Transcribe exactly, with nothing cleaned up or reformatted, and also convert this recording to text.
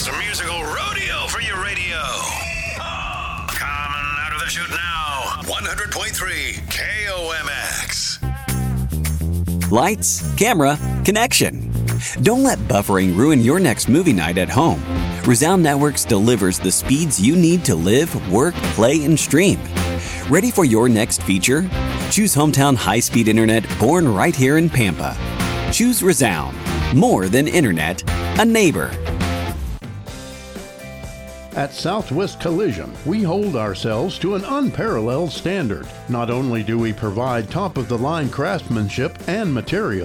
It's a musical rodeo for your radio. Coming out of the chute now, one hundred point three K O M X. Lights, camera, connection. Don't let buffering ruin your next movie night at home. Resound Networks delivers the speeds you need to live, work, play, and stream. Ready for your next feature? Choose hometown high-speed internet born right here in Pampa. Choose Resound. More than internet, a neighbor. At Southwest Collision, we hold ourselves to an unparalleled standard. Not only do we provide top-of-the-line craftsmanship and material,